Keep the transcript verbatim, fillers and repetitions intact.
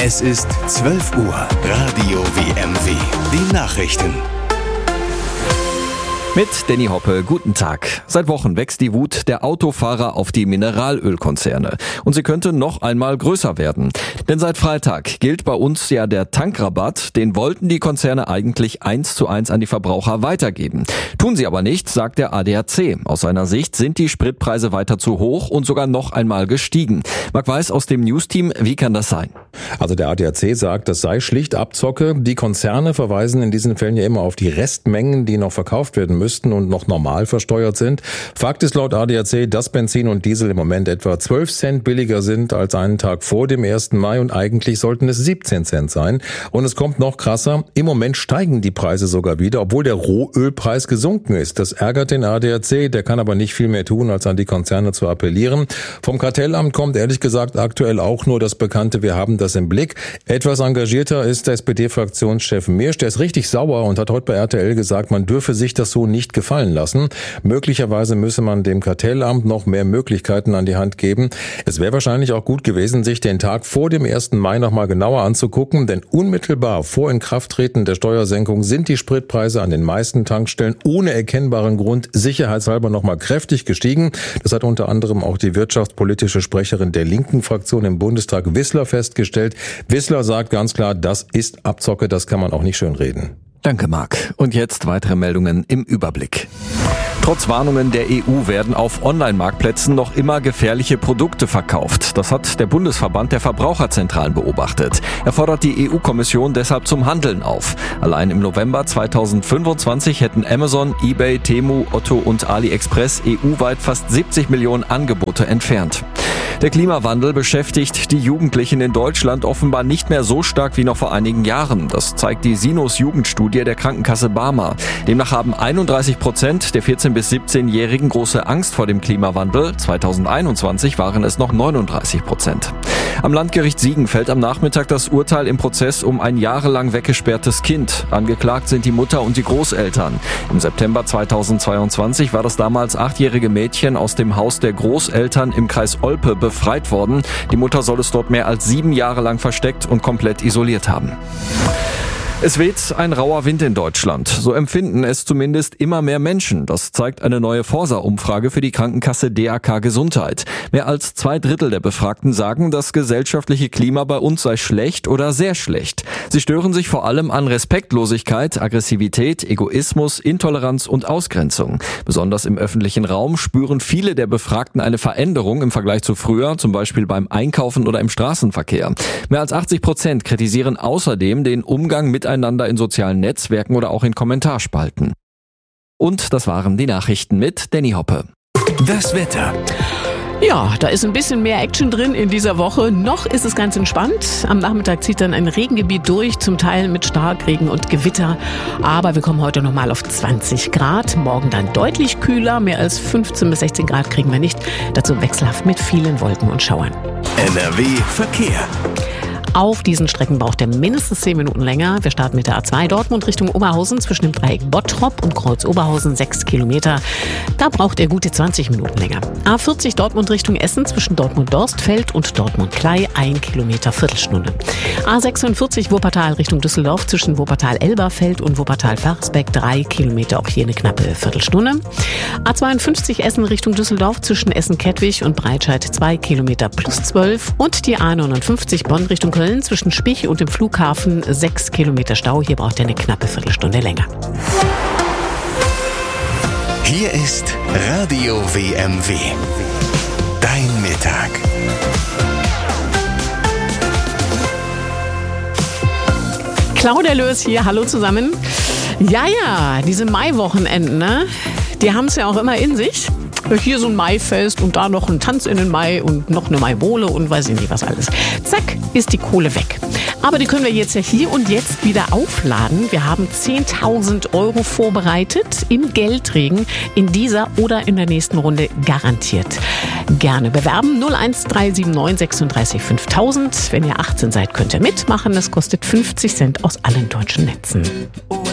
Es ist zwölf Uhr. Radio W M W. Die Nachrichten. Mit Danny Hoppe, guten Tag. Seit Wochen wächst die Wut der Autofahrer auf die Mineralölkonzerne. Und sie könnte noch einmal größer werden. Denn seit Freitag gilt bei uns ja der Tankrabatt. Den wollten die Konzerne eigentlich eins zu eins an die Verbraucher weitergeben. Tun sie aber nicht, sagt der A D A C. Aus seiner Sicht sind die Spritpreise weiter zu hoch und sogar noch einmal gestiegen. Marc Weiß aus dem News-Team, wie kann das sein? Also der A D A C sagt, das sei schlicht Abzocke. Die Konzerne verweisen in diesen Fällen ja immer auf die Restmengen, die noch verkauft werden müssten und noch normal versteuert sind. Fakt ist laut A D A C, dass Benzin und Diesel im Moment etwa zwölf Cent billiger sind als einen Tag vor dem ersten Mai und eigentlich sollten es siebzehn Cent sein. Und es kommt noch krasser, im Moment steigen die Preise sogar wieder, obwohl der Rohölpreis gesunken ist. Das ärgert den A D A C, der kann aber nicht viel mehr tun, als an die Konzerne zu appellieren. Vom Kartellamt kommt ehrlich gesagt aktuell auch nur das Bekannte, wir haben das im Blick. Etwas engagierter ist der S P D-Fraktionschef Mirsch, der ist richtig sauer und hat heute bei R T L gesagt, man dürfe sich das so nicht gefallen lassen. Möglicherweise müsse man dem Kartellamt noch mehr Möglichkeiten an die Hand geben. Es wäre wahrscheinlich auch gut gewesen, sich den Tag vor dem ersten Mai noch mal genauer anzugucken, denn unmittelbar vor Inkrafttreten der Steuersenkung sind die Spritpreise an den meisten Tankstellen ohne erkennbaren Grund sicherheitshalber noch mal kräftig gestiegen. Das hat unter anderem auch die wirtschaftspolitische Sprecherin der linken Fraktion im Bundestag Wissler festgestellt. Wissler sagt ganz klar, das ist Abzocke, das kann man auch nicht schönreden. Danke, Marc. Und jetzt weitere Meldungen im Überblick. Trotz Warnungen der E U werden auf Online-Marktplätzen noch immer gefährliche Produkte verkauft. Das hat der Bundesverband der Verbraucherzentralen beobachtet. Er fordert die E U-Kommission deshalb zum Handeln auf. Allein im November zweitausendfünfundzwanzig hätten Amazon, eBay, Temu, Otto und AliExpress E U-weit fast siebzig Millionen Angebote entfernt. Der Klimawandel beschäftigt die Jugendlichen in Deutschland offenbar nicht mehr so stark wie noch vor einigen Jahren. Das zeigt die Sinus-Jugendstudie der Krankenkasse Barmer. Demnach haben einunddreißig Prozent der vierzehn- bis siebzehnjährigen große Angst vor dem Klimawandel. zweitausendeinundzwanzig waren es noch neununddreißig Prozent. Am Landgericht Siegen fällt am Nachmittag das Urteil im Prozess um ein jahrelang weggesperrtes Kind. Angeklagt sind die Mutter und die Großeltern. Im September zweitausendzweiundzwanzig war das damals achtjährige Mädchen aus dem Haus der Großeltern im Kreis Olpe befreit worden. Die Mutter soll es dort mehr als sieben Jahre lang versteckt und komplett isoliert haben. Es weht ein rauer Wind in Deutschland. So empfinden es zumindest immer mehr Menschen. Das zeigt eine neue Forsa-Umfrage für die Krankenkasse D A K Gesundheit. Mehr als zwei Drittel der Befragten sagen, das gesellschaftliche Klima bei uns sei schlecht oder sehr schlecht. Sie stören sich vor allem an Respektlosigkeit, Aggressivität, Egoismus, Intoleranz und Ausgrenzung. Besonders im öffentlichen Raum spüren viele der Befragten eine Veränderung im Vergleich zu früher, zum Beispiel beim Einkaufen oder im Straßenverkehr. Mehr als achtzig Prozent kritisieren außerdem den Umgang mit einander in sozialen Netzwerken oder auch in Kommentarspalten. Und das waren die Nachrichten mit Danny Hoppe. Das Wetter. Ja, da ist ein bisschen mehr Action drin in dieser Woche. Noch ist es ganz entspannt. Am Nachmittag zieht dann ein Regengebiet durch, zum Teil mit Starkregen und Gewitter. Aber wir kommen heute nochmal auf zwanzig Grad. Morgen dann deutlich kühler. Mehr als fünfzehn bis sechzehn Grad kriegen wir nicht. Dazu wechselhaft mit vielen Wolken und Schauern. N R W Verkehr. Auf diesen Strecken braucht er mindestens zehn Minuten länger. Wir starten mit der A zwei Dortmund Richtung Oberhausen zwischen dem Dreieck Bottrop und Kreuz Oberhausen sechs Kilometer. Da braucht er gute zwanzig Minuten länger. A vierzig Dortmund Richtung Essen zwischen Dortmund-Dorstfeld und Dortmund-Klei ein Kilometer Viertelstunde. A sechsundvierzig Wuppertal Richtung Düsseldorf zwischen Wuppertal-Elberfeld und Wuppertal-Versbeck drei Kilometer, auch hier eine knappe Viertelstunde. A zweiundfünfzig Essen Richtung Düsseldorf zwischen Essen-Kettwig und Breitscheid zwei Kilometer plus zwölf. Und die A neunundfünfzig Bonn Richtung Köln zwischen Spich und dem Flughafen sechs Kilometer Stau. Hier braucht er eine knappe Viertelstunde länger. Hier ist Radio W M W. Dein Mittag. Claudia Löß hier, hallo zusammen. Ja, ja, diese Maiwochenenden, ne? Die haben es ja auch immer in sich. Hier so ein Maifest und da noch ein Tanz in den Mai und noch eine Maibowle und weiß ich nicht was alles. Zack, ist die Kohle weg. Aber die können wir jetzt ja hier und jetzt wieder aufladen. Wir haben zehntausend Euro vorbereitet im Geldregen in dieser oder in der nächsten Runde garantiert. Gerne bewerben null eins drei sieben neun sechsunddreißig fünftausend. Wenn ihr achtzehn seid, könnt ihr mitmachen. Das kostet fünfzig Cent aus allen deutschen Netzen.